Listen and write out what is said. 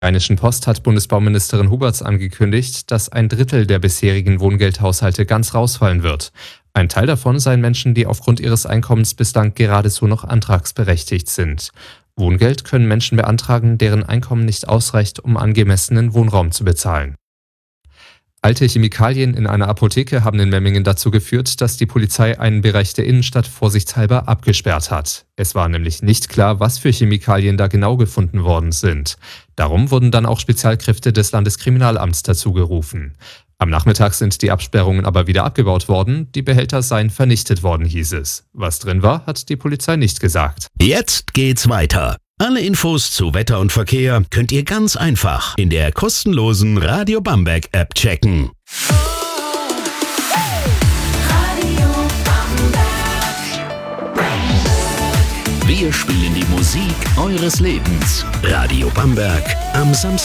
Rheinischen Post hat Bundesbauministerin Huberts angekündigt, dass ein Drittel der bisherigen Wohngeldhaushalte ganz rausfallen wird. Ein Teil davon seien Menschen, die aufgrund ihres Einkommens bislang geradezu noch antragsberechtigt sind. Wohngeld können Menschen beantragen, deren Einkommen nicht ausreicht, um angemessenen Wohnraum zu bezahlen. Alte Chemikalien in einer Apotheke haben in Memmingen dazu geführt, dass die Polizei einen Bereich der Innenstadt vorsichtshalber abgesperrt hat. Es war nämlich nicht klar, was für Chemikalien da genau gefunden worden sind. Darum wurden dann auch Spezialkräfte des Landeskriminalamts dazu gerufen. Am Nachmittag sind die Absperrungen aber wieder abgebaut worden, die Behälter seien vernichtet worden, hieß es. Was drin war, hat die Polizei nicht gesagt. Jetzt geht's weiter. Alle Infos zu Wetter und Verkehr könnt ihr ganz einfach in der kostenlosen Radio Bamberg App checken. Radio Bamberg. Wir spielen die Musik eures Lebens. Radio Bamberg am Samstag.